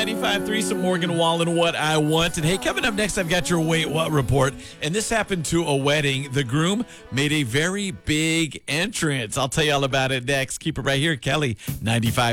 95.3, some Morgan Wallen, What I Want. And hey, coming up next, I've got your Wait What report. And this happened to a wedding. The groom made a very big entrance. I'll tell you all about it next. Keep it right here, Kelly, 95.